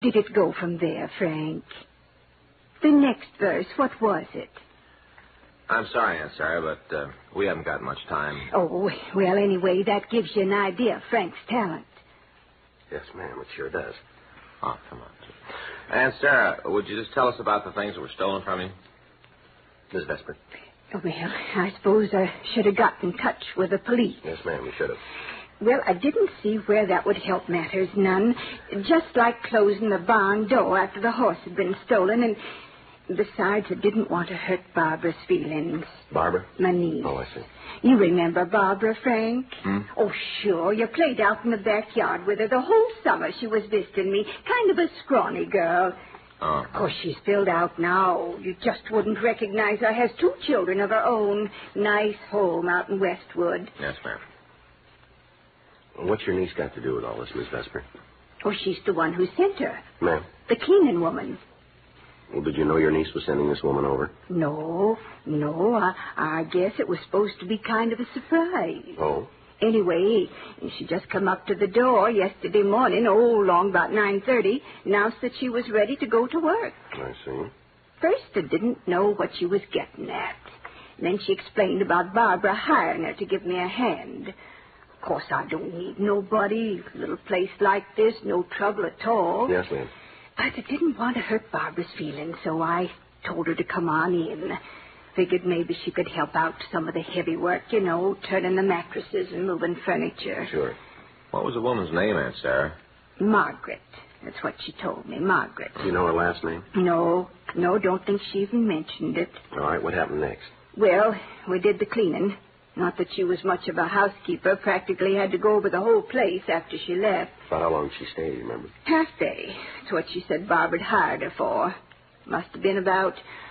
did it go from there, Frank? The next verse, what was it? I'm sorry, Aunt Sarah, but we haven't got much time. Oh, well, anyway, that gives you an idea of Frank's talent. Yes, ma'am, it sure does. Oh, come on. Aunt Sarah, would you just tell us about the things that were stolen from you? Miss Vesper? Well, I suppose I should have got in touch with the police. Yes, ma'am, you should have. Well, I didn't see where that would help matters none. Just like closing the barn door after the horse had been stolen, and besides, I didn't want to hurt Barbara's feelings. Barbara? My niece. Oh, I see. You remember Barbara, Frank? Hmm? Oh, sure. You played out in the backyard with her the whole summer she was visiting me. Kind of a scrawny girl. Oh. Of course, she's filled out now. You just wouldn't recognize her. Has 2 children of her own. Nice home out in Westwood. Yes, ma'am. What's your niece got to do with all this, Miss Vesper? Oh, she's the one who sent her. Ma'am? The Keenan woman. Well, did you know your niece was sending this woman over? No. I guess it was supposed to be kind of a surprise. Oh? Anyway, she just come up to the door yesterday morning, long about 9:30, announced that she was ready to go to work. I see. First, I didn't know what she was getting at. Then she explained about Barbara hiring her to give me a hand. Of course, I don't need nobody. Little place like this, no trouble at all. Yes, ma'am. But I didn't want to hurt Barbara's feelings, so I told her to come on in. Figured maybe she could help out some of the heavy work, turning the mattresses and moving furniture. Sure. What was the woman's name, Aunt Sarah? Margaret. That's what she told me, Margaret. Do you know her last name? No, don't think she even mentioned it. All right, what happened next? Well, we did the cleaning. Not that she was much of a housekeeper. Practically had to go over the whole place after she left. About how long did she stay, you remember? Half day. That's what she said Barbara had hired her for. Must have been about,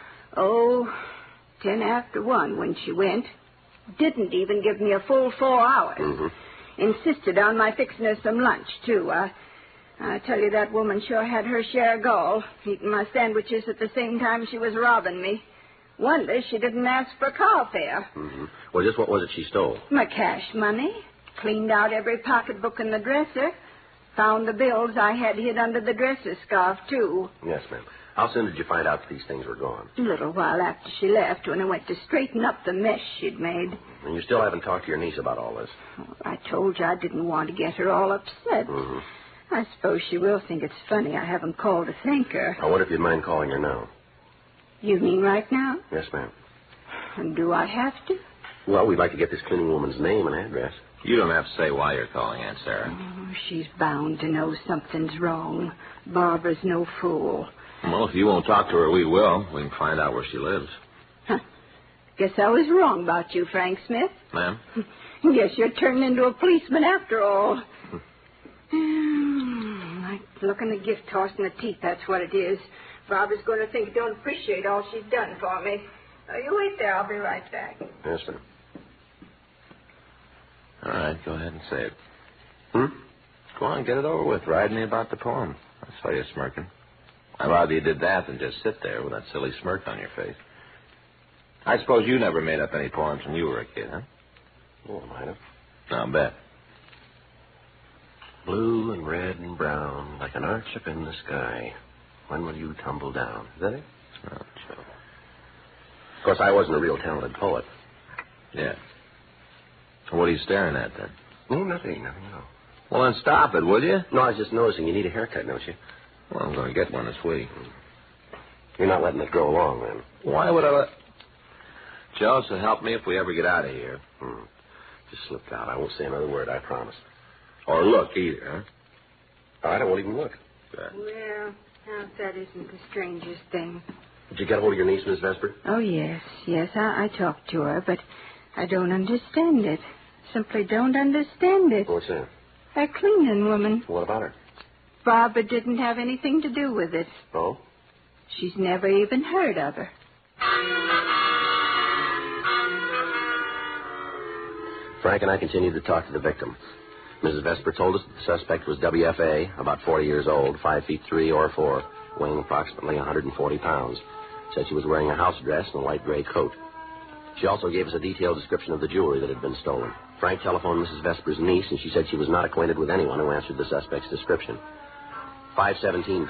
10 after 1 when she went. Didn't even give me a full 4 hours. Mm-hmm. Insisted on my fixing her some lunch, too. I tell you, that woman sure had her share of gall, eating my sandwiches at the same time she was robbing me. Wonder she didn't ask for car fare. Mm-hmm. Well, just what was it she stole? My cash money. Cleaned out every pocketbook in the dresser. Found the bills I had hid under the dresser scarf, too. Yes, ma'am. How soon did you find out that these things were gone? A little while after she left, when I went to straighten up the mess she'd made. And you still haven't talked to your niece about all this? Oh, I told you I didn't want to get her all upset. Mm-hmm. I suppose she will think it's funny I haven't called to thank her. I wonder if you'd mind calling her now. You mean right now? Yes, ma'am. And do I have to? Well, we'd like to get this cleaning woman's name and address. You don't have to say why you're calling, Aunt Sarah. Oh, she's bound to know something's wrong. Barbara's no fool. Well, if you won't talk to her, we will. We can find out where she lives. Huh. Guess I was wrong about you, Frank Smith. Ma'am? Guess you're turning into a policeman after all. Like looking a gift horse in the teeth, that's what it is. Barbara's going to think I don't appreciate all she's done for me. You wait there. I'll be right back. Yes, ma'am. All right, go ahead and say it. Hmm? Go on, get it over with. Ride me about the poem. I saw you smirking. I'd rather you did that than just sit there with that silly smirk on your face. I suppose you never made up any poems when you were a kid, huh? Oh, I might have. I'll bet. Blue and red and brown, like an arch up in the sky. When will you tumble down? Is that it? Oh, Joe. Of course, I wasn't a real talented poet. Yeah. So what are you staring at, then? No, nothing, no. Well, then stop it, will you? No, I was just noticing you need a haircut, don't you? Well, I'm going to get one this week. You're not letting it grow long, then. Why would I let... Joe, so help me if we ever get out of here. Just slipped out. I won't say another word, I promise. Or look either, huh? All right, I won't even look. Good. Well, now that isn't the strangest thing. Did you get hold of your niece, Miss Vesper? Oh, yes. I talked to her, but I don't understand it. Simply don't understand it. What's that? That cleaning woman. What about her? Barbara didn't have anything to do with it. Oh? She's never even heard of her. Frank and I continued to talk to the victim. Mrs. Vesper told us that the suspect was WFA, about 40 years old, 5 feet 3 or 4, weighing approximately 140 pounds. Said she was wearing a house dress and a light gray coat. She also gave us a detailed description of the jewelry that had been stolen. Frank telephoned Mrs. Vesper's niece, and she said she was not acquainted with anyone who answered the suspect's description. 5:17